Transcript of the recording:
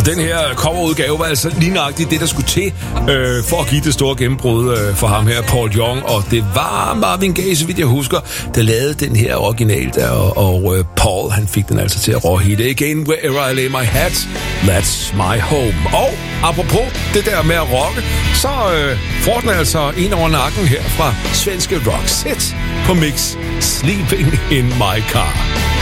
Og den her coverudgave var altså lige nøjagtigt det, der skulle til for at give det store gennembrud for ham her, Paul Young. Og det var Marvin Gaye, så vidt jeg husker, der lavede den her original der, og Paul, han fik den altså til at råhitte. Again, wherever I lay my hat, that's my home. Og apropos det der med at rocke, så får den altså en over nakken her fra svenske Roxette på Mix, Sleeping in my car.